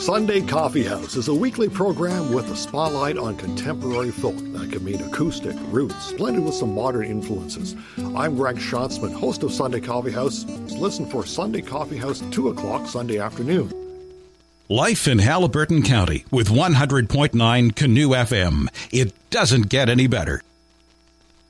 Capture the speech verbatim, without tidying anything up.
Sunday Coffee House is a weekly program with a spotlight on contemporary folk that can mean acoustic, roots, blended with some modern influences. I'm Greg Schatzman, host of Sunday Coffee House. Listen for Sunday Coffee House, two o'clock Sunday afternoon. Life in Haliburton County with one hundred point nine Canoe F M. It doesn't get any better.